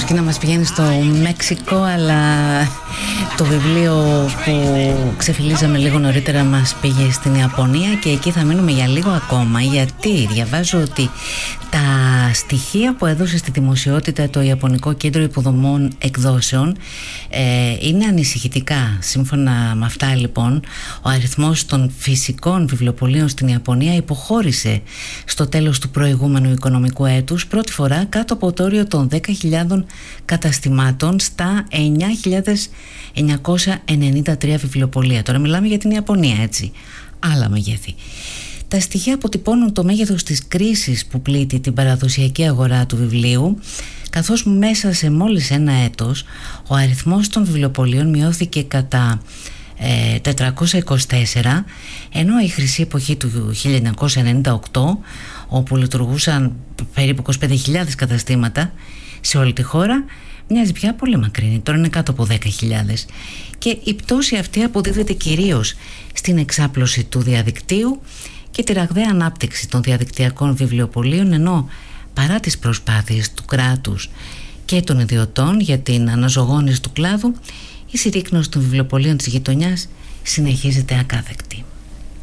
και να μας πηγαίνει στο Μέξικο, αλλά το βιβλίο που ξεφυλίζαμε λίγο νωρίτερα μας πήγε στην Ιαπωνία και εκεί θα μείνουμε για λίγο ακόμα, γιατί διαβάζω ότι τα στοιχεία που έδωσε στη δημοσιότητα το Ιαπωνικό Κέντρο Υποδομών Εκδόσεων είναι ανησυχητικά. Σύμφωνα με αυτά, λοιπόν, ο αριθμός των φυσικών βιβλιοπωλείων στην Ιαπωνία υποχώρησε στο τέλος του προηγούμενου οικονομικού έτους πρώτη φορά κάτω από το όριο των 10.000 καταστημάτων στα 9.993 βιβλιοπωλεία. Τώρα μιλάμε για την Ιαπωνία, έτσι, άλλα μεγέθη. Τα στοιχεία αποτυπώνουν το μέγεθος της κρίσης που πλήττει την παραδοσιακή αγορά του βιβλίου, καθώς μέσα σε μόλις ένα έτος ο αριθμός των βιβλιοπωλείων μειώθηκε κατά 424, ενώ η χρυσή εποχή του 1998, όπου λειτουργούσαν περίπου 25.000 καταστήματα σε όλη τη χώρα, μοιάζει πια πολύ μακρινή. Τώρα είναι κάτω από 10.000. Και η πτώση αυτή αποδίδεται κυρίως στην εξάπλωση του διαδικτύου και τη ραγδαία ανάπτυξη των διαδικτυακών βιβλιοπωλείων, ενώ παρά τις προσπάθειες του κράτους και των ιδιωτών για την αναζωογόνηση του κλάδου, η συρρίκνωση των βιβλιοπωλείων της γειτονιάς συνεχίζεται ακάθεκτη.